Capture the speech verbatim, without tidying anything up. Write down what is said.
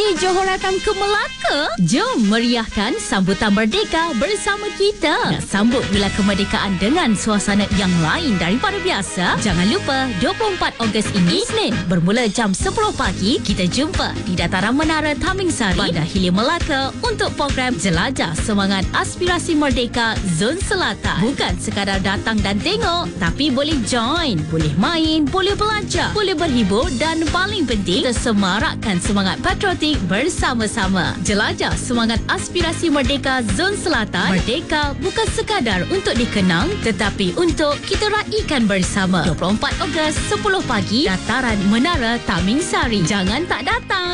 Si Johor datang ke Melaka? Jom meriahkan sambutan Merdeka bersama kita. Nak sambut Bulan Kemerdekaan dengan suasana yang lain daripada biasa? Jangan lupa dua puluh empat Ogos ini, Isnin, bermula jam sepuluh pagi, kita jumpa di Dataran Menara Tamingsari, Bandar Hilir Melaka untuk program Jelajah Semangat Aspirasi Merdeka Zon Selatan. Bukan sekadar datang dan tengok, tapi boleh join, boleh main, boleh belajar, boleh berhibur dan paling penting, tersemarakkan semangat patriotik bersama-sama. Jelajah Semangat Aspirasi Merdeka Zon Selatan. Merdeka bukan sekadar untuk dikenang, tetapi untuk kita raikan bersama. dua puluh empat Ogos, sepuluh pagi, Dataran Menara Tamingsari. Jangan tak datang.